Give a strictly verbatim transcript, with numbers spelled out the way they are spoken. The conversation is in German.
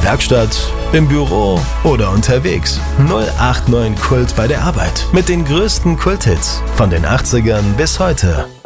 der Werkstatt, im Büro oder unterwegs. null acht neun Kult bei der Arbeit. Mit den größten Kulthits von den achtzigern bis heute.